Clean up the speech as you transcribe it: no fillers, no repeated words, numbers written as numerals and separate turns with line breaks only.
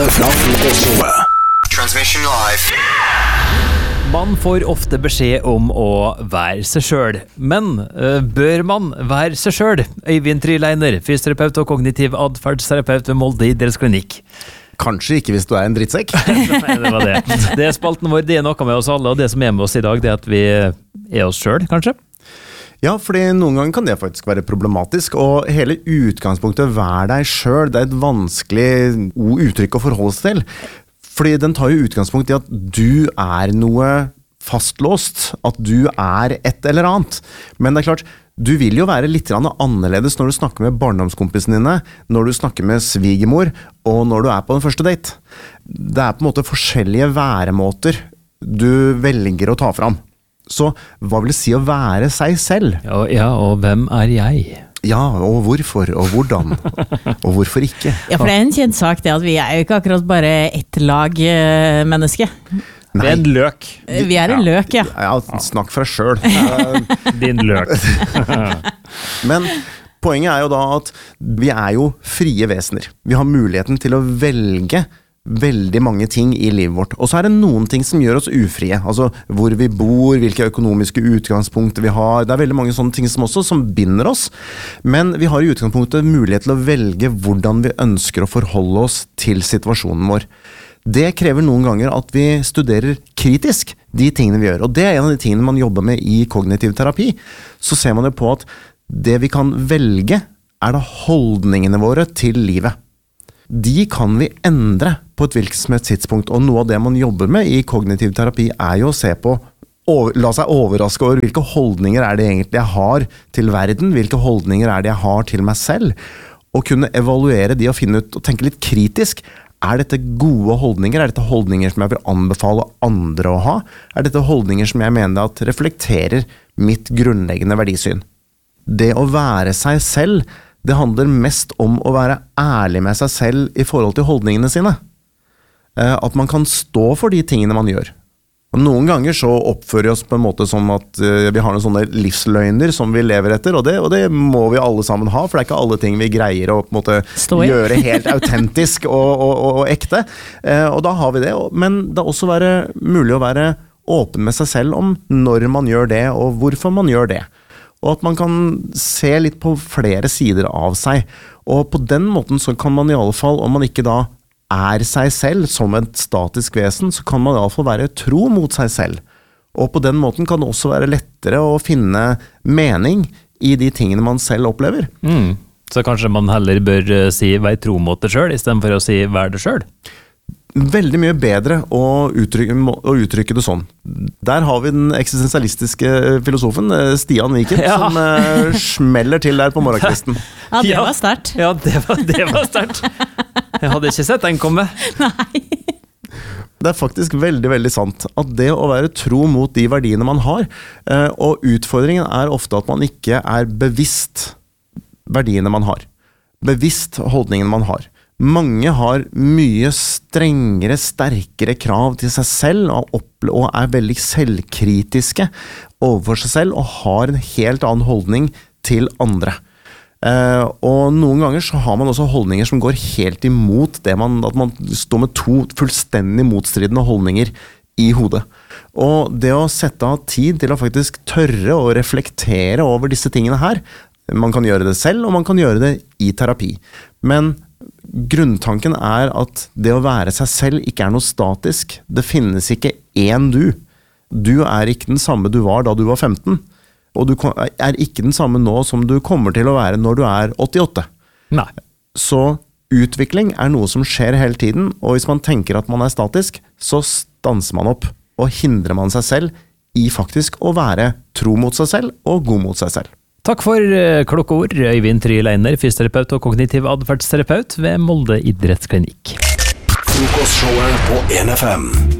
Direkte fra frokostshowet.
Transmission live.
Man får ofte beskjed om å være seg selv, men bør man være seg selv? Øyvind Tryleiner, fysioterapeut og kognitiv adferdsterapeut ved Molde idrettsklinikk.
Kanskje ikke hvis du er en drittsekk.
Nei, det var det. Det er spalten vår, det er noe med oss alle, og det som er med oss i dag, det er at vi er oss selv, kanskje?
Ja, fordi noen ganger kan det faktisk være problematisk, og hele utgangspunktet vær deg selv, det er et vanskelig uttrykk å forholde seg til. Fordi den tar jo utgangspunkt i at du er noe fastlåst, at du er et eller annet. Men det er klart, du vil jo være litt annerledes når du snakker med barndomskompisene dine, når du snakker med svigermor, og når du er på den første date. Det er på en måte forskjellige væremåter du velger å ta fram. Så hva vil det si å være seg selv?
Ja, og hvem er jeg?
Ja, og hvorfor, og hvordan, og hvorfor ikke?
Ja, for det er en kjent sak det at vi er jo ikke akkurat bare ett lag menneske.
Det er en løk.
Vi er en løk, ja.
Ja, snakk for deg selv.
Din løk.
Men poenget er jo da at vi er jo frie vesener. Vi har muligheten til å velge veldig mange ting i livet vårt. Og så er det noen ting som gjør oss ufrie. Altså hvor vi bor, hvilke økonomiske utgangspunkter vi har. Det er veldig mange sånne ting som binder oss. Men vi har i utgangspunktet mulighet til å velge hvordan vi ønsker å forholde oss til situasjonen vår. Det krever noen ganger at vi studerer kritisk de tingene vi gjør. Og det er en av de tingene man jobber med i kognitiv terapi. Så ser man jo på at det vi kan velge er da holdningene våre til livet. De kan vi endre på et hvilket som helst tidspunkt, og noe av det man jobber med i kognitiv terapi er jo å se på, la seg overraske over hvilke holdninger er det egentlig jeg har til verden, hvilke holdninger er det jeg har til meg selv, og kunne evaluere de og finne ut og tenke litt kritisk. Er dette gode holdninger? Er dette holdninger som jeg vil anbefale andre å ha? Er dette holdninger som jeg mener at reflekterer mitt grunnleggende verdisyn? Det å være seg selv, det handler mest om å være ærlig med seg selv i forhold til holdningene sine. At man kan stå for de tingene man gjør. Og noen ganger så oppfører vi oss på en måte som at vi har noen sånne livsløgner som vi lever etter, og det må vi alle sammen ha, for det er ikke alle ting vi greier å på en måte gjøre helt autentisk og ekte. Og da har vi det, men det er også mulig å være åpen med seg selv om når man gjør det, og hvorfor man gjør det. Og at man kan se litt på flere sider av seg. Og på den måten så kan man i alle fall, om man ikke da er seg selv som et statisk vesen, så kan man i alle fall være tro mot seg selv. Og på den måten kan det også være lettere å finne mening i de tingene man selv opplever.
Så kanskje man heller bør si vær tro mot det selv, i stedet for å si vær det selv?
Veldig mye bedre å uttrykke det sånn. Der har vi den eksistensialistiske filosofen Stian Viken, som smeller til der på morgenkvisten.
Ja, det var sterkt.
Ja, det var sterkt. Jeg hadde ikke sett den komme.
Nei.
Det er faktisk veldig, veldig sant at det å være tro mot de verdiene man har, og utfordringen er ofte at man ikke er bevisst verdiene man har. Bevisst holdningen man har. Mange har mye strengere, sterkere krav til seg selv og er veldig selvkritiske overfor seg selv og har en helt annen holdning til andre. Og noen ganger så har man også holdninger som går helt imot det at man står med to fullstendig motstridende holdninger i hodet. Og det å sette av tid til å faktisk tørre å reflektere over disse tingene her, man kan gjøre det selv, og man kan gjøre det i terapi. Men grunntanken er at det å være seg selv ikke er noe statisk. Det finnes ikke én du. Du er ikke den samme du var da du var 15, og du er ikke den samme nå som du kommer til å være når du er 88.
Nei.
Så utvikling er noe som skjer hele tiden, og hvis man tenker at man er statisk, så stanser man opp, og hindrer man seg selv i faktisk å være tro mot seg selv og god mot seg selv.
Takk for klokke ord, Øyvind Tryleiner, fysioterapeut og kognitiv adferdsterapeut ved Molde idrettsklinikk.
Frokostshowet på 1FM.